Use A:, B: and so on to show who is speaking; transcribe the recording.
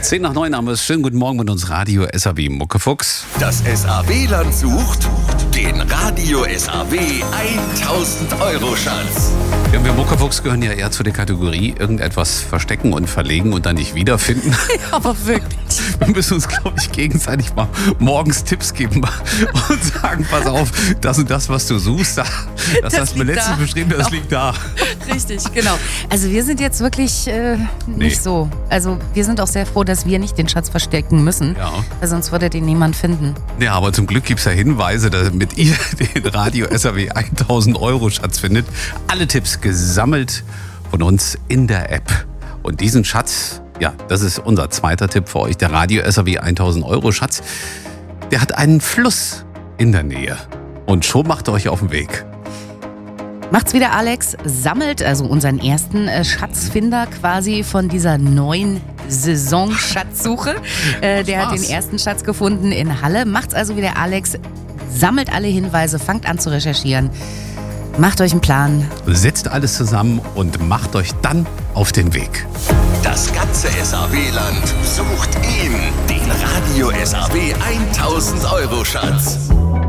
A: 10 nach 9 haben wir es. Schönen guten Morgen mit uns Radio SAW Muckefuchs.
B: Das SAW-Land sucht den Radio SAW 1000 Euro Schatz.
A: Ja, wir Muckefuchs gehören ja eher zu der Kategorie irgendetwas verstecken und verlegen und dann nicht wiederfinden.
C: Ja, aber wirklich.
A: Wir müssen uns, glaube ich, gegenseitig mal morgens Tipps geben und sagen, pass auf, das und das, was du suchst, das hast du mir letztens beschrieben, das liegt da.
C: Richtig, genau. Also wir sind jetzt wirklich nicht so. Also wir sind auch sehr froh, dass wir nicht den Schatz verstecken müssen, weil sonst würde den niemand finden.
A: Ja, aber zum Glück gibt es ja Hinweise, damit ihr den Radio SAW 1000 Euro Schatz findet. Alle Tipps gesammelt von uns in der App. Und diesen Schatz, ja, das ist unser zweiter Tipp für euch, der Radio SAW 1000 Euro Schatz, der hat einen Fluss in der Nähe. Und schon macht ihr euch auf den Weg.
C: Macht's wieder, Alex. Sammelt also unseren ersten Schatzfinder quasi von dieser neuen Saison Schatzsuche. Der hat den ersten Schatz gefunden in Halle. Macht's also wieder, Alex. Sammelt alle Hinweise, fangt an zu recherchieren. Macht euch einen Plan.
A: Setzt alles zusammen und macht euch dann auf den Weg.
B: Das ganze SAW-Land sucht ihn, den Radio SAW 1000 Euro Schatz.